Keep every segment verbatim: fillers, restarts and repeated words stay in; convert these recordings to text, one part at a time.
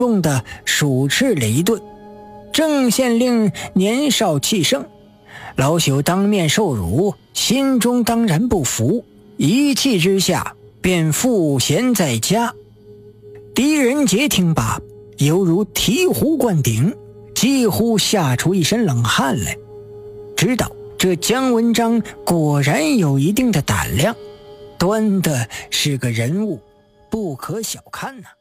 重的数斥了一顿。郑县令年少气盛，老朽当面受辱，心中当然不服，一气之下便赋闲在家。狄仁杰听罢，犹如醍醐灌顶，几乎吓出一身冷汗来，知道这姜文章果然有一定的胆量，端的是个人物，不可小看呐、啊。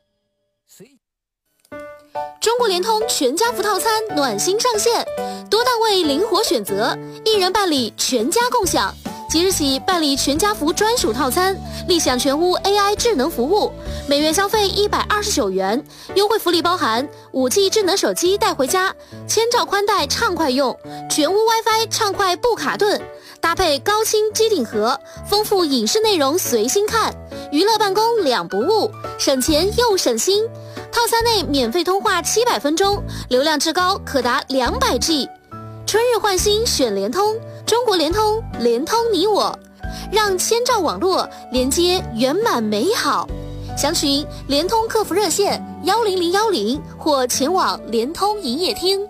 中国联通全家福套餐暖心上线，多档位灵活选择，一人办理全家共享。即日起办理全家福专属套餐，立享全屋 A I 智能服务，每月消费一百二十九元，优惠福利包含 五 G 智能手机带回家，千兆宽带畅快用，全屋 WiFi 畅快不卡顿，搭配高清机顶盒，丰富影视内容随心看，娱乐办公两不误，省钱又省心。套餐内免费通话七百分钟，流量至高可达两百 G。春日换新选联通，中国联通，联通你我，让千兆网络连接圆满美好。详询联通客服热线幺零零幺零或前往联通营业厅。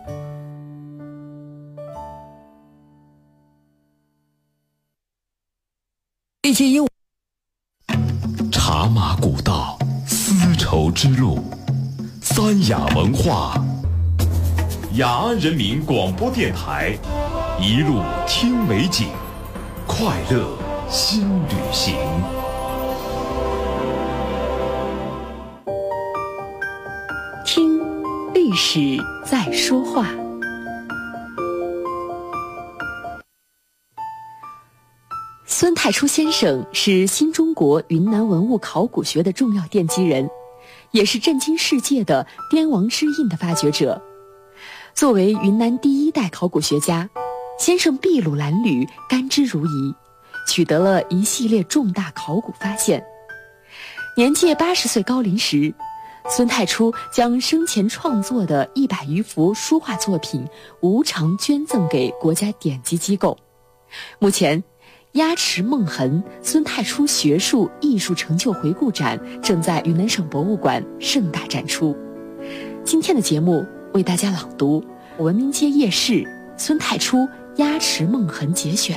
一期一五， 茶马古道，丝绸之路，三雅文化。雅安人民广播电台，一路听美景，快乐新旅行。 听历史在说话。孙太初先生是新中国云南文物考古学的重要奠基人，也是震惊世界的滇王之印的发掘者。作为云南第一代考古学家，先生筚路蓝缕，甘之如饴，取得了一系列重大考古发现。年届八十岁高龄时，孙太初将生前创作的一百余幅书画作品无偿捐赠给国家典籍机构。目前，鸭池梦痕孙太初学术艺术成就回顾展正在云南省博物馆盛大展出。今天的节目为大家朗读文明街夜市孙太初鸭池梦痕节选。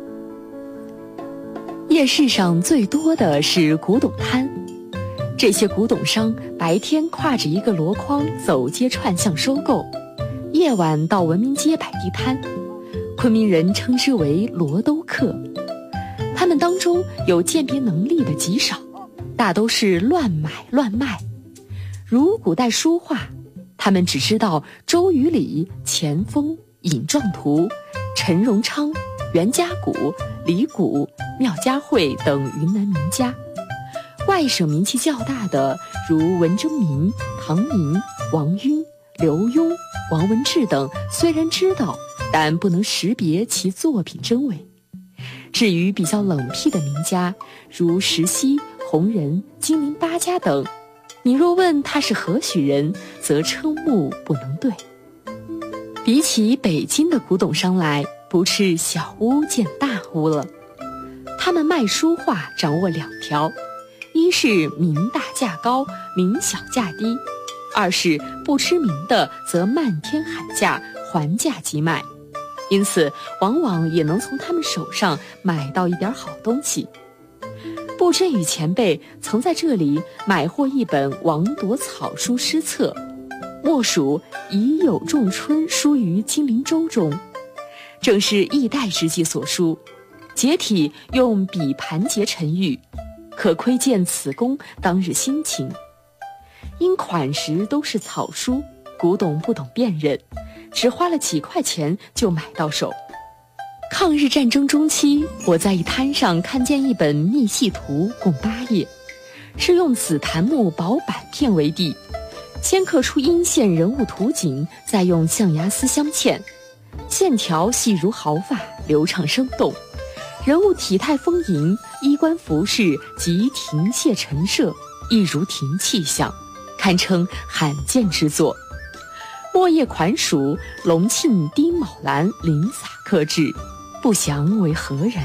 夜市上最多的是古董摊，这些古董商白天挎着一个箩筐走街串巷收购，夜晚到文明街摆地摊，昆明人称之为罗兜客。他们当中有鉴别能力的极少，大都是乱买乱卖。如古代书画，他们只知道周瑜礼、钱锋、尹壮图、陈荣昌、袁家谷、李谷、廖家慧等云南名家。外省名气较大的如文征明、唐寅、王晕、刘墉、王文志等，虽然知道，但不能识别其作品真伪。至于比较冷僻的名家，如石溪、洪仁、金陵八家等，你若问他是何许人，则瞠目不能对。比起北京的古董商来，不是小巫见大巫了。他们卖书画掌握两条，一是名大价高，名小价低；二是不知名的则漫天喊价，还价即卖。因此往往也能从他们手上买到一点好东西。布真与前辈曾在这里买获一本王铎草书诗册，莫属已有仲春书于金陵州中，正是易代之际所书，结体用笔盘结沉郁，可窥见此公当日心情。因款识都是草书，古董不懂辨认，只花了几块钱就买到手。抗日战争中期，我在一摊上看见一本密细图，共八页，是用紫檀木薄板片为底，先刻出阴线人物图景，再用象牙丝镶嵌，线条细如毫发，流畅生动，人物体态丰盈，衣冠服饰及庭榭陈设一如庭气象，堪称罕见之作。墨叶款属隆庆丁卯兰林洒刻制，不详为何人。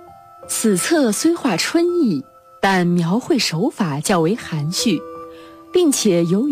此册虽画春意，但描绘手法较为含蓄， 并且由于